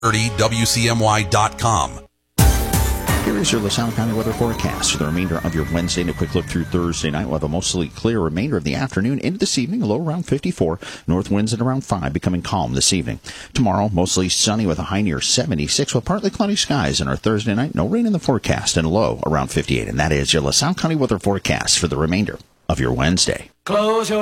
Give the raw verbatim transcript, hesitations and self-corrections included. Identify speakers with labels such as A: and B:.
A: thirty W C M Y dot com.
B: Here is your LaSalle County weather forecast for the remainder of your Wednesday. And a quick look through Thursday night. We'll have a mostly clear remainder of the afternoon into this evening. A low around fifty-four. North winds at around five, becoming calm this evening. Tomorrow, mostly sunny with a high near seventy-six with partly cloudy skies. And our Thursday night, no rain in the forecast and a low around fifty-eight. And that is your LaSalle County weather forecast for the remainder of your Wednesday.
C: Close your